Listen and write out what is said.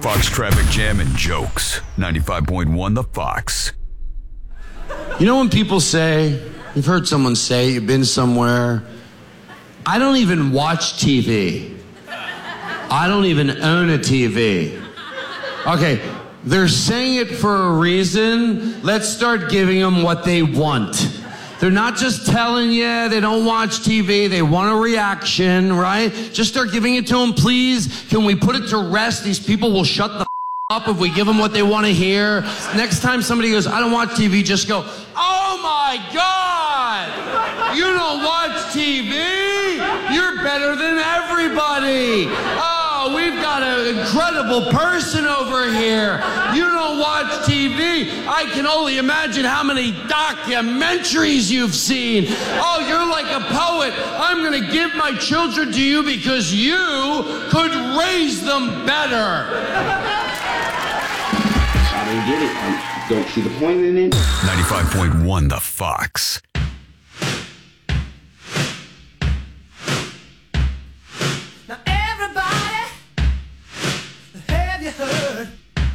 Fox Traffic Jam and Jokes. 95.1 The Fox. You know when people say, you've heard someone say, you've been somewhere, I don't even watch TV. I don't even own a TV. Okay, they're saying it for a reason. Let's start giving them what they want. They're not just telling you they don't watch TV, they want a reaction, right? Just start giving it to them, please. Can we put it to rest? These people will shut the up if we give them what they want to hear. Next time somebody goes, I don't watch TV, just go, oh my God! You don't watch TV? You're better than everybody! Oh, we've got an incredible person over here. You don't watch TV? I can only imagine how many documentaries you've seen. Oh, you're like a poet. I'm going to give my children to you because you could raise them better. I don't get it. I don't see the point in it. 95.1 The Fox.